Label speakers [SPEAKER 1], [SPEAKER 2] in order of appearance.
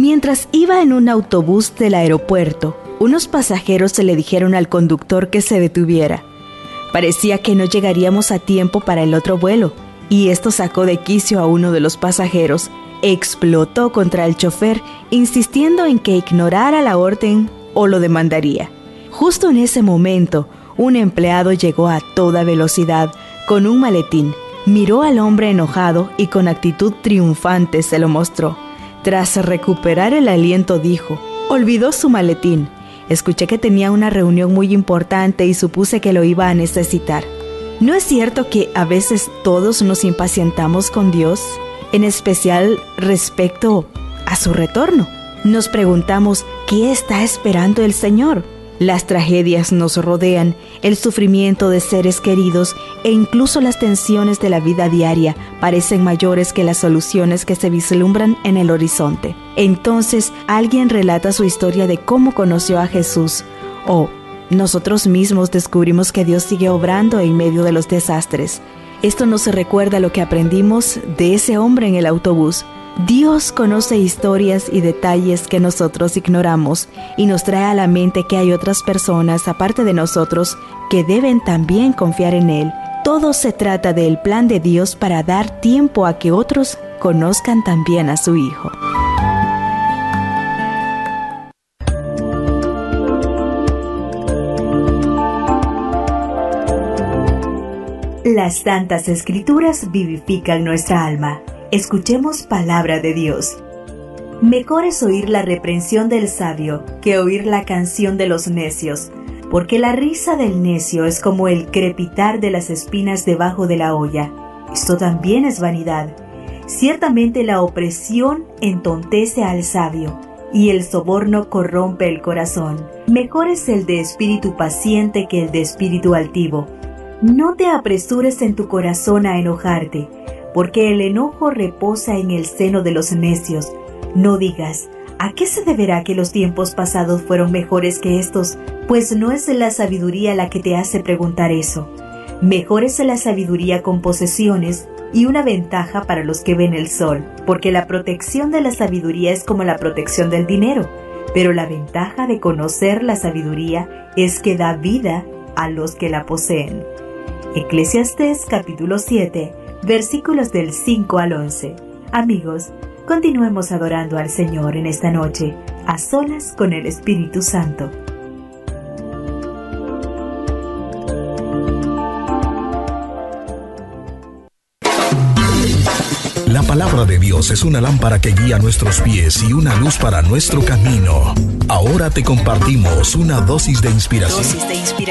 [SPEAKER 1] Mientras iba en un autobús del aeropuerto, unos pasajeros se le dijeron al conductor que se detuviera. Parecía que no llegaríamos a tiempo para el otro vuelo, y esto sacó de quicio a uno de los pasajeros. Explotó contra el chofer, insistiendo en que ignorara la orden o lo demandaría. Justo en ese momento, un empleado llegó a toda velocidad con un maletín, miró al hombre enojado y con actitud triunfante se lo mostró. Tras recuperar el aliento dijo: «Olvidó su maletín. Escuché que tenía una reunión muy importante y supuse que lo iba a necesitar». ¿No es cierto que a veces todos nos impacientamos con Dios, en especial respecto a su retorno? Nos preguntamos, ¿qué está esperando el Señor? Las tragedias nos rodean, el sufrimiento de seres queridos e incluso las tensiones de la vida diaria parecen mayores que las soluciones que se vislumbran en el horizonte. Entonces, alguien relata su historia de cómo conoció a Jesús, o nosotros mismos descubrimos que Dios sigue obrando en medio de los desastres. Esto nos recuerda lo que aprendimos de ese hombre en el autobús. Dios conoce historias y detalles que nosotros ignoramos y nos trae a la mente que hay otras personas aparte de nosotros que deben también confiar en Él. Todo se trata del plan de Dios para dar tiempo a que otros conozcan también a su Hijo. Las Santas Escrituras vivifican nuestra alma. Escuchemos palabra de Dios. Mejor es oír la reprensión del sabio que oír la canción de los necios, porque la risa del necio es como el crepitar de las espinas debajo de la olla. Esto también es vanidad. Ciertamente la opresión entontece al sabio, y el soborno corrompe el corazón. Mejor es el de espíritu paciente que el de espíritu altivo. No te apresures en tu corazón a enojarte, porque el enojo reposa en el seno de los necios. No digas, ¿a qué se deberá que los tiempos pasados fueron mejores que estos? Pues no es la sabiduría la que te hace preguntar eso. Mejor es la sabiduría con posesiones y una ventaja para los que ven el sol, porque la protección de la sabiduría es como la protección del dinero, pero la ventaja de conocer la sabiduría es que da vida a los que la poseen. Eclesiastés capítulo 7, versículos del 5 al 11. Amigos, continuemos adorando al Señor en esta noche, a solas con el Espíritu Santo.
[SPEAKER 2] La palabra de Dios es una lámpara que guía nuestros pies y una luz para nuestro camino. Ahora te compartimos una dosis de inspiración.